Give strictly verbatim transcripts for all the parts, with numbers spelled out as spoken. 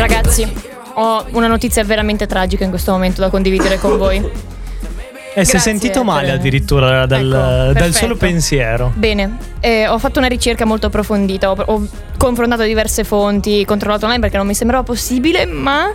Ragazzi, ho una notizia veramente tragica in questo momento da condividere con voi. E si è sentito male addirittura dal, ecco, dal solo pensiero. Bene, eh, ho fatto una ricerca molto approfondita, ho, ho confrontato diverse fonti, controllato online perché non mi sembrava possibile, ma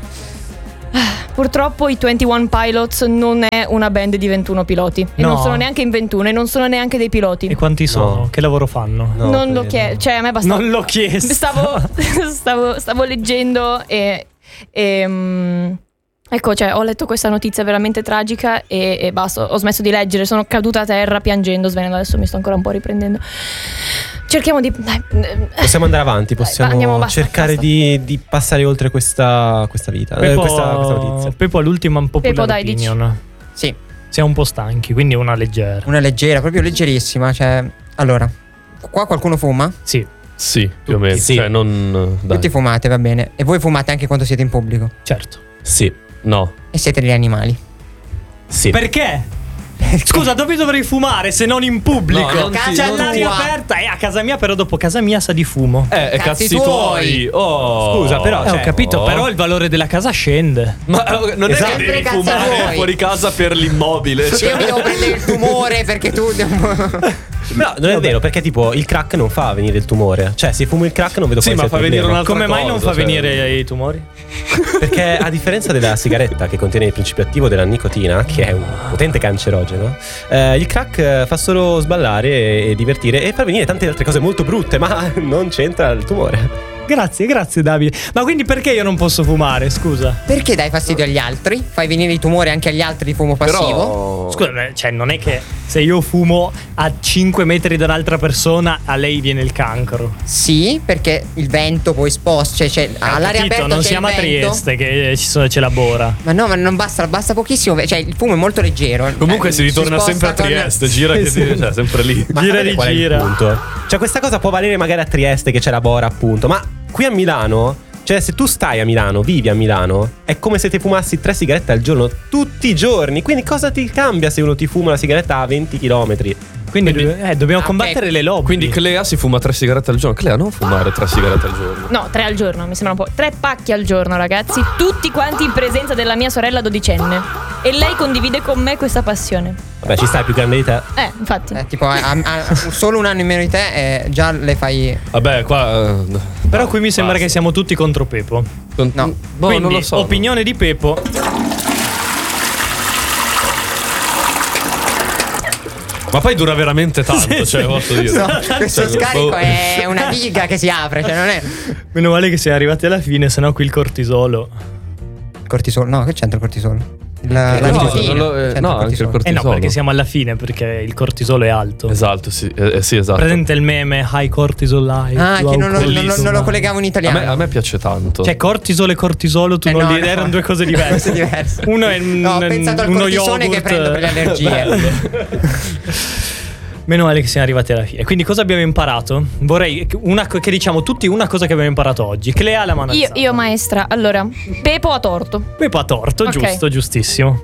purtroppo i ventuno Pilots non è una band di ventuno piloti. E no. non sono neanche in ventuno e non sono neanche dei piloti. E quanti sono? No. Che lavoro fanno? No, non l'ho chiesto, cioè a me bastava. Non l'ho chiesto. Stavo, stavo, stavo leggendo e... e um, ecco, cioè, ho letto questa notizia veramente tragica e, e basta, ho smesso di leggere, sono caduta a terra piangendo, svenendo, adesso mi sto ancora un po' riprendendo. Cerchiamo di... Dai, possiamo andare avanti, possiamo andiamo, basta, cercare basta. Di, di passare oltre questa, questa vita, Pepo, eh, questa, questa notizia. Pepo all'ultima un po' Pepo, dai, opinion. Sì. Siamo un po' stanchi, quindi una leggera. Una leggera, proprio leggerissima, cioè... Allora, qua qualcuno fuma? Sì. Sì, più o meno, sì. Cioè non... Dai. Tutti fumate, va bene. E voi fumate anche quando siete in pubblico? Certo. Sì. No. E siete degli animali? Sì. Perché? Scusa, dove dovrei fumare se non in pubblico? No, non ti- C'è non l'aria tua. aperta e a casa mia, però dopo casa mia sa di fumo. Eh, Cazzi cazzi tuoi. tuoi. Oh. Scusa, però, Eh, cioè, ho capito, oh. però il valore della casa scende. Ma eh, non Esatto. è che devi Sempre cazzi fumare tuoi. fuori casa per l'immobile. Cioè. Io mi devo prendere il tumore perché tu... Però non è vero, perché tipo il crack non fa venire il tumore. Cioè, se fumo il crack non vedo Sì, quale ma sia il fa venire problema. un'altra Come mai non cosa, fa cioè. venire i tumori? Perché a differenza della sigaretta che contiene il principio attivo della nicotina, che è un potente cancerogeno, eh, il crack eh, fa solo sballare e, e divertire e fa venire tante altre cose molto brutte, ma non c'entra il tumore. Grazie, grazie Davide. Ma quindi perché io non posso fumare, scusa? Perché dai fastidio agli altri? Fai venire i tumori anche agli altri di fumo passivo? Però... Scusa, cioè non è che se io fumo a cinque metri da un'altra persona a lei viene il cancro. Sì, perché il vento poi sposta, cioè, cioè all'aria Capito, aperta non c'è siamo a il vento. Trieste che ci sono, c'è la bora. Ma no, ma non basta, basta pochissimo, cioè il fumo è molto leggero. Comunque Eh, si ritorna sposta sempre a con- Trieste, gira che si... cioè sempre lì. Ma Gira sapete di qual è il gira. punto? Cioè, questa cosa può valere magari a Trieste che c'è la Bora, appunto, ma qui a Milano, cioè se tu stai a Milano, vivi a Milano, è come se ti fumassi tre sigarette al giorno tutti i giorni. Quindi cosa ti cambia se uno ti fuma una sigaretta a venti chilometri? Quindi, eh, dobbiamo Ah, combattere ok. le lobby. Quindi Clea si fuma tre sigarette al giorno. Clea, non fumare tre sigarette al giorno. No, tre al giorno, mi sembra un po'. Tre pacchi al giorno, ragazzi. Tutti quanti in presenza della mia sorella dodicenne. E lei condivide con me questa passione. Vabbè, ci stai, più grande di te. Eh, infatti. Eh, tipo, a- a- solo un anno in meno di te, eh, già le fai. Vabbè, qua... eh, Però no, qui mi sembra basta. che siamo tutti contro Pepo. Con- No. Boh, Quindi, non lo so. opinione di Pepo. Ma poi dura veramente tanto, Sì, cioè, sì. posso dire. No, questo Cioè, scarico boh. è una diga che si apre, cioè non è. Meno male che siamo arrivati alla fine, sennò qui il cortisolo. Cortisolo, no, che c'entra il cortisolo? La, la no, nicotina. non lo- eh, C'entra no, il anche il cortisolo. cortisolo. Eh no, Cortisolo. perché siamo alla fine, perché il cortisolo è alto. Esatto, sì, eh, eh, sì, esatto. Presente il meme high cortisol high. Ah, che non, non- non- bellissimo. non lo collegavo in A italiano. me, a me piace tanto. Cioè cortisolo e cortisolo tu Eh, non no, li no. erano due cose diverse. Cose diverse. Uno è un, No, ho pensato al uno cortisone yogurt. che prendo per le allergie. Meno male che siamo arrivati alla fine. Quindi cosa abbiamo imparato? Vorrei che- una, co- che diciamo tutti una cosa che abbiamo imparato oggi. Clea la mano Io, alzata. io maestra, allora, Pepo ha torto. Pepo ha torto, Ok. giusto, giustissimo.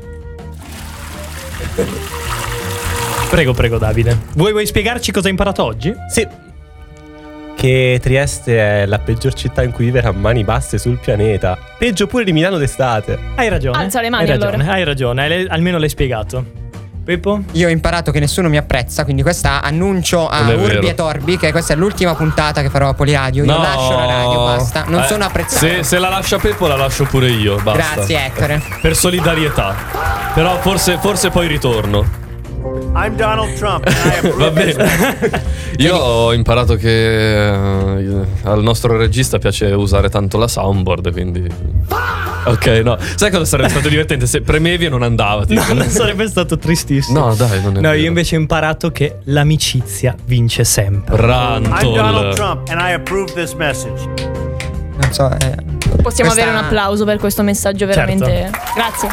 Prego, prego Davide. Vuoi, vuoi spiegarci cosa hai imparato oggi? Sì. Che Trieste è la peggior città in cui vivere a mani basse sul pianeta. Peggio pure di Milano d'estate. Hai ragione. Alza le mani, hai ragione, allora. Hai ragione, hai le- almeno l'hai spiegato. Pepo? Io ho imparato che nessuno mi apprezza, quindi questa annuncio a Non è Urbi vero. e Torbi che questa è l'ultima puntata che farò a Poliradio. Io No. lascio la radio, basta. Non Eh, sono apprezzato. Se, se la lascia Peppo, la lascio pure io. Basta. Grazie, Ettore. Per solidarietà. Però forse, forse poi ritorno. I'm Donald Trump and I approve Va bene. Io ho imparato che eh, al nostro regista piace usare tanto la soundboard, quindi. Ok, no. Sai cosa sarebbe stato divertente? Se premevi e non andava. Tipo. No, non sarebbe stato tristissimo. No, dai, non è No, vero. io invece ho imparato che l'amicizia vince sempre. I'm Donald Rantol. Trump and I approve this message. Non so. eh, Possiamo questa- avere un applauso per questo messaggio veramente. Grazie.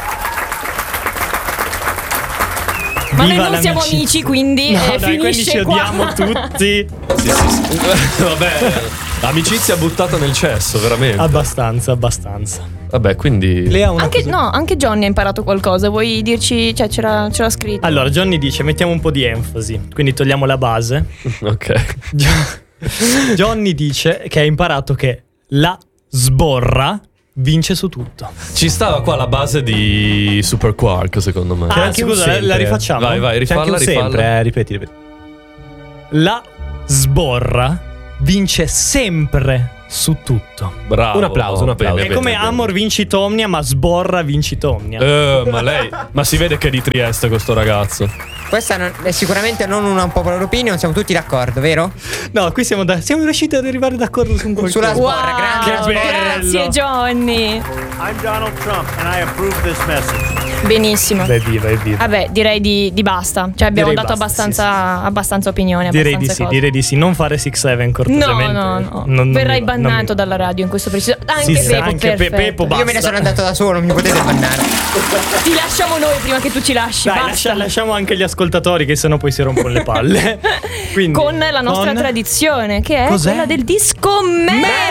Ma Viva noi non siamo l'amicizia. amici, quindi No, eh, dai, quelli ci finisce qua. odiamo tutti. Sì, sì, sì. Vabbè, amicizia buttata nel cesso, veramente. Abbastanza, abbastanza. Vabbè, quindi. Lea una Anche, cosa- no, anche Johnny ha imparato qualcosa. Vuoi dirci? Cioè, c'era, c'era scritto. Allora, Johnny dice: mettiamo un po' di enfasi. Quindi togliamo la base. Ok. Gio- Johnny dice che ha imparato che la sborra vince su tutto. Ci stava qua la base di Super Quark, secondo me. Ah, anche un scusa, la, la sempre. rifacciamo? Vai, vai, C'è anche rifalla, un rifalla. sempre, eh, ripeti, ripeti. La sborra vince sempre su tutto. Bravo. Un applauso, un applauso. Bene, È come bene, bene. Amor vincit omnia, ma sborra vincit omnia. Eh, ma lei, ma si vede che è di Trieste questo ragazzo. Questa non- è sicuramente non una unpopular opinion, siamo tutti d'accordo, vero? No, qui siamo, da- siamo riusciti ad arrivare d'accordo su qualcosa. Sulla sborra, Wow, grande Che sborra. bello. grazie Johnny. I'm Donald Trump, and I approve this message. Benissimo. Vai via, vai via. Vabbè, direi di, di basta. Cioè abbiamo Direi dato basta, abbastanza, abbastanza opinione. Direi di abbastanza sì, cose. direi di sì. Non fare six seven No, cortesemente. no, no. Non- non Verrai mi va, non mi bannato va. dalla radio in questo preciso. Anche Sì, sì, Pepo, anche Pe- perfetto. Pepo, basta. Io me ne sono andato da solo, non mi potete bannare. Ti lasciamo noi prima che tu ci lasci. Dai, basta. lascia- lasciamo anche gli ascoltatori, che sennò poi si rompono le palle. Quindi, Con la nostra con- tradizione, che è Cos'è? quella del discommesso.